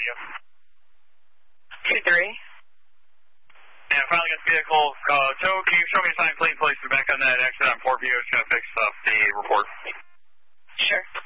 you? 2-3. And finally got the vehicle. Joe, can you show me a sign, please, place me back on that exit on Port View? It's going to fix up the report. Sure.